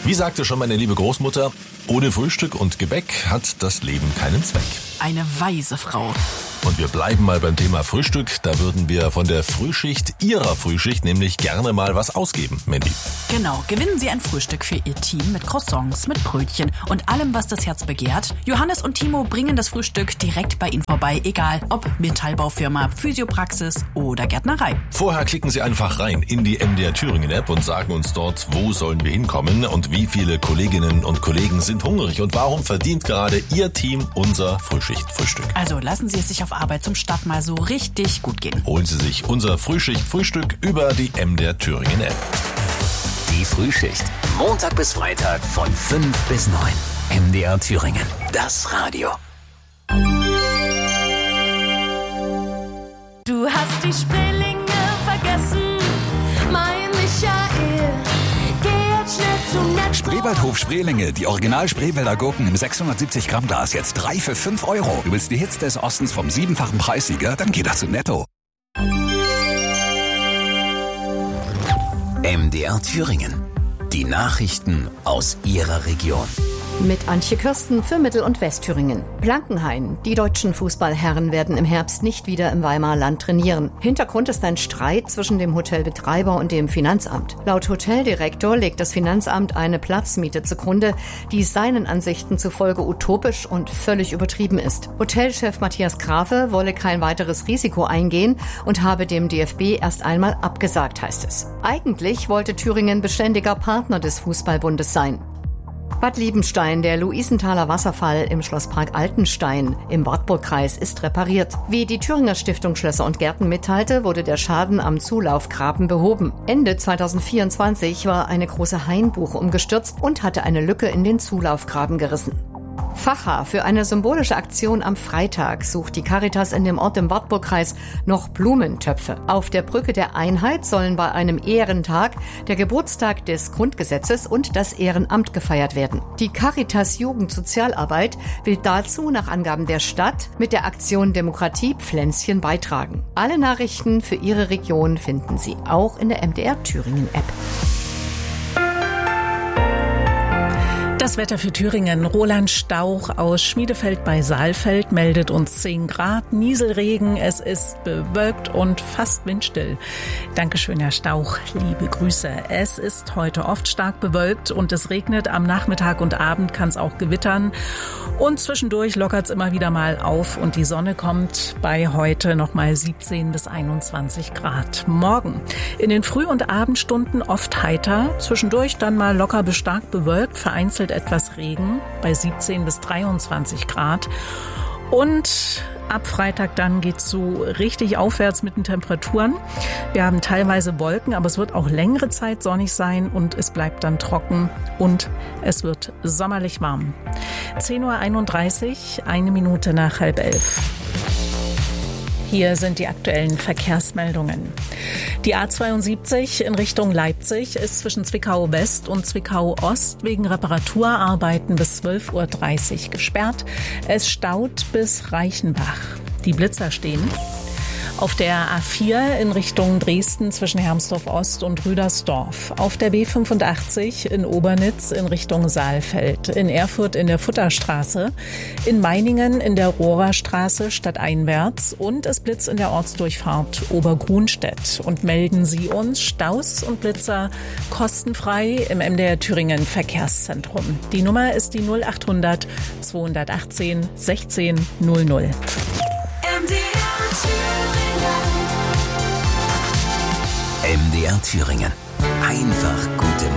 Wie sagte schon meine liebe Großmutter, ohne Frühstück und Gebäck hat das Leben keinen Zweck. Eine weise Frau. Und wir bleiben mal beim Thema Frühstück. Da würden wir von der Frühschicht, Ihrer Frühschicht, nämlich gerne mal was ausgeben, Mandy. Genau, gewinnen Sie ein Frühstück für Ihr Team mit Croissants, mit Brötchen und allem, was das Herz begehrt. Johannes und Timo bringen das Frühstück direkt bei Ihnen vorbei, egal ob Metallbaufirma, Physiopraxis oder Gärtnerei. Vorher klicken Sie einfach rein in die MDR Thüringen App und sagen uns dort, wo sollen wir hinkommen und wie viele Kolleginnen und Kollegen sind hungrig und warum verdient gerade Ihr Team unser Frühschicht-Frühstück. Also lassen Sie es sich auf Arbeit zum Start mal so richtig gut gehen. Holen Sie sich unser Frühschicht-Frühstück über die MDR Thüringen App. Die Frühschicht. Montag bis Freitag von 5 bis 9. MDR Thüringen. Das Radio. Du hast die Spreelinge vergessen, mein Michael. Geh jetzt schnell zum Netto. Spreewaldhof Spreelinge, die Original Spreewälder Gurken im 670 Gramm Glas, jetzt 3 für 5 Euro. Du willst die Hits des Ostens vom 7-fachen Preissieger? Dann geh doch zu Netto. MDR Thüringen. Die Nachrichten aus Ihrer Region. Mit Antje Kürsten für Mittel- und Westthüringen. Blankenhain. Die deutschen Fußballherren werden im Herbst nicht wieder im Weimarer Land trainieren. Hintergrund ist ein Streit zwischen dem Hotelbetreiber und dem Finanzamt. Laut Hoteldirektor legt das Finanzamt eine Platzmiete zugrunde, die seinen Ansichten zufolge utopisch und völlig übertrieben ist. Hotelchef Matthias Grafe wolle kein weiteres Risiko eingehen und habe dem DFB erst einmal abgesagt, heißt es. Eigentlich wollte Thüringen beständiger Partner des Fußballbundes sein. Bad Liebenstein, der Luisenthaler Wasserfall im Schlosspark Altenstein im Wartburgkreis ist repariert. Wie die Thüringer Stiftung Schlösser und Gärten mitteilte, wurde der Schaden am Zulaufgraben behoben. Ende 2024 war eine große Hainbuche umgestürzt und hatte eine Lücke in den Zulaufgraben gerissen. Facha. Für eine symbolische Aktion am Freitag sucht die Caritas in dem Ort im Wartburgkreis noch Blumentöpfe. Auf der Brücke der Einheit sollen bei einem Ehrentag der Geburtstag des Grundgesetzes und das Ehrenamt gefeiert werden. Die Caritas Jugendsozialarbeit will dazu nach Angaben der Stadt mit der Aktion Demokratie Pflänzchen beitragen. Alle Nachrichten für Ihre Region finden Sie auch in der MDR Thüringen App. Das Wetter für Thüringen. Roland Stauch aus Schmiedefeld bei Saalfeld meldet uns 10 Grad, Nieselregen. Es ist bewölkt und fast windstill. Dankeschön, Herr Stauch. Liebe Grüße. Es ist heute oft stark bewölkt und es regnet. Am Nachmittag und Abend kann es auch gewittern. Und zwischendurch lockert es immer wieder mal auf und die Sonne kommt bei heute nochmal 17 bis 21 Grad. Morgen in den Früh- und Abendstunden oft heiter. Zwischendurch dann mal locker bis stark bewölkt, vereinzelt etwas Regen bei 17 bis 23 Grad. Und ab Freitag dann geht's so richtig aufwärts mit den Temperaturen. Wir haben teilweise Wolken, aber es wird auch längere Zeit sonnig sein und es bleibt dann trocken und es wird sommerlich warm. 10:31 Uhr, 1 Minute nach 10:30. Hier sind die aktuellen Verkehrsmeldungen. Die A72 in Richtung Leipzig ist zwischen Zwickau West und Zwickau Ost wegen Reparaturarbeiten bis 12:30 Uhr gesperrt. Es staut bis Reichenbach. Die Blitzer stehen. Auf der A4 in Richtung Dresden zwischen Hermsdorf Ost und Rüdersdorf. Auf der B85 in Obernitz in Richtung Saalfeld. In Erfurt in der Futterstraße. In Meiningen in der Rohrerstraße stadteinwärts. Und es blitzt in der Ortsdurchfahrt Obergrunstedt. Und melden Sie uns Staus und Blitzer kostenfrei im MDR Thüringen Verkehrszentrum. Die Nummer ist die 0800 218 16 00. MDR Thüringen. Einfach gute